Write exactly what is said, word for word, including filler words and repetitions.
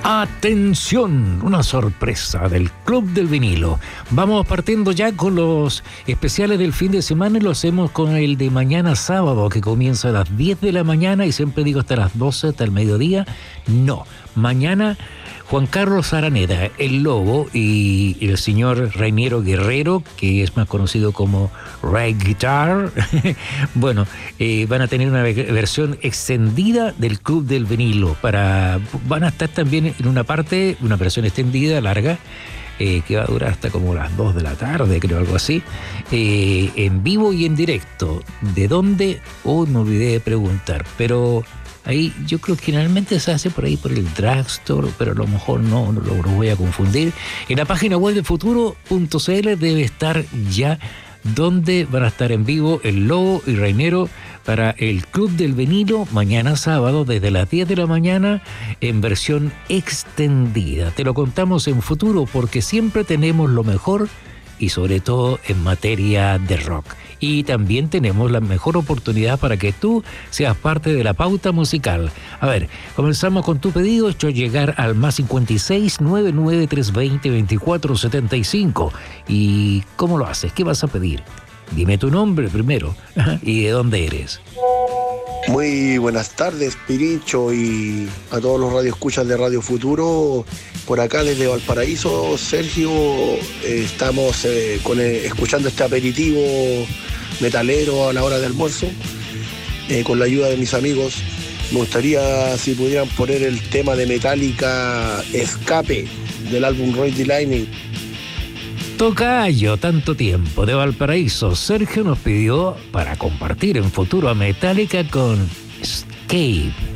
Atención, una sorpresa del Club del Vinilo. Vamos partiendo ya con los especiales del fin de semana y lo hacemos con el de mañana sábado, que comienza a las diez de la mañana y siempre digo hasta las doce, hasta el mediodía. No, mañana Juan Carlos Araneda, el Lobo, y el señor Reiniero Guerrero, que es más conocido como Ray Guitar, bueno, eh, van a tener una versión extendida del Club del Vinilo. Para, van a estar también en una parte, una versión extendida, larga, eh, que va a durar hasta como las dos de la tarde, creo, algo así, eh, en vivo y en directo. ¿De dónde? Oh, me olvidé de preguntar, pero... ahí yo creo que generalmente se hace por ahí por el drugstore, pero a lo mejor no, no lo, lo voy a confundir. En la página web de futuro punto c l debe estar ya donde van a estar en vivo el Lobo y Reiniero para el Club del Vinilo mañana sábado desde las diez de la mañana en versión extendida. Te lo contamos en Futuro porque siempre tenemos lo mejor y sobre todo en materia de rock. Y también tenemos la mejor oportunidad para que tú seas parte de la pauta musical. A ver, comenzamos con tu pedido, hecho llegar al más cincuenta y seis, noventa y nueve, trescientos veinte, veinticuatro setenta y cinco. ¿Y cómo lo haces? ¿Qué vas a pedir? Dime tu nombre primero y de dónde eres. Muy buenas tardes, Pirincho, y a todos los radioescuchas de Radio Futuro. Por acá desde Valparaíso, Sergio, eh, estamos eh, con, eh, escuchando este aperitivo metalero a la hora de almuerzo, eh, con la ayuda de mis amigos. Me gustaría si pudieran poner el tema de Metallica, Escape, del álbum Ride the Lightning. Tocayo, tanto tiempo, de Valparaíso. Sergio nos pidió para compartir en Futuro a Metallica con Escape.